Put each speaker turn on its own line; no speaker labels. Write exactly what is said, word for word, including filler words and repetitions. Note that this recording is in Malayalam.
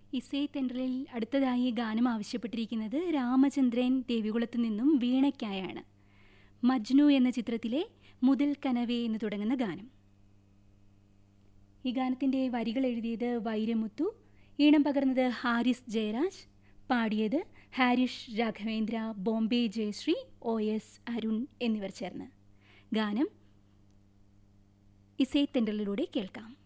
ഇസൈ തെൻട്രലിൽ അടുത്തതായി ഗാനം ആവശ്യപ്പെട്ടിരിക്കുന്നത് രാമചന്ദ്രൻ ദേവികുളത്തു നിന്നും വീണയ്ക്കായാണ്. മജ്നു എന്ന ചിത്രത്തിലെ മുതൽ കനവേ എന്ന് തുടങ്ങുന്ന ഗാനം. ഈ ഗാനത്തിൻ്റെ വരികൾ എഴുതിയത് വൈരമുത്തു, ഈണം പകർന്നത് ഹാരിസ് ജയരാജ്, പാടിയത് ഹാരിഷ് രാഘവേന്ദ്ര, ബോംബെ ജയശ്രീ, ഒ എസ് അരുൺ എന്നിവർ ചേർന്ന്. ഗാനം ഇസൈ തെൻട്രലിലൂടെ കേൾക്കാം.